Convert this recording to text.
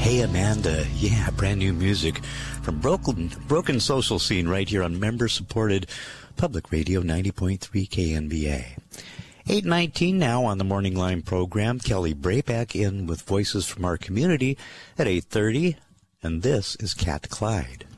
Hey Amanda, yeah, brand new music from Broken Social Scene right here on member-supported Public Radio 90.3 KNBA. 8:19 now on the Morning Line program. Kelly Bray back in with voices from our community at 8:30, and this is Cat Clyde.